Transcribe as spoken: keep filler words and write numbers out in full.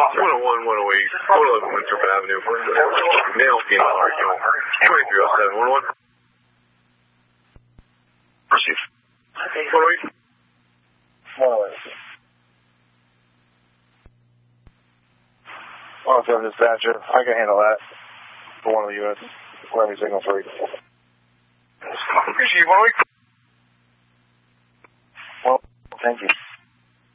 one oh one, one oh eight, one eleven Winthrop Avenue. Male, female, twenty-three oh seven, one oh one. Proceed. one oh eight. one oh eight. one oh seven dispatcher. I can handle that for one of the units. Let me signal three. Appreciate one oh eight. Well, thank you.